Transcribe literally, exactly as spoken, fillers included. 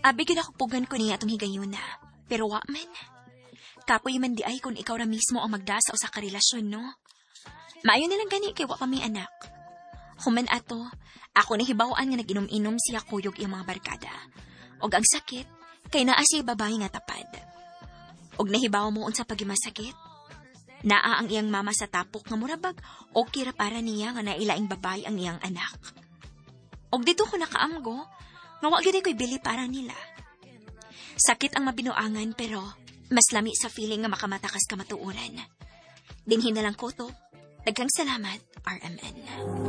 Abi gid ako pugan ko niya atong higayuna. Pero wa man. Kapoy man di ay kung ikaw ra mismo ang magdasa sa karelasyon, no? Maayo nilang gani kay wa pa may anak. Human ato, ako nahibawan nga nag-inom-inom siya kuyog iyang mga barkada. Og ang sakit, kay naa siya babae nga tapad. Og nahibaw mo unsa pagimasakit? Naa ang iyang mama sa tapok nga murabag o kira para niya nga nailaing babae ang iyang anak. Og dito ko nakaamgo, nga wa gid ko'y bili para nila. Sakit ang mabinuangan pero mas lami sa feeling nga makamatakas ka matuuran. Dinhin na lang ko to. Daghang salamat, R M N.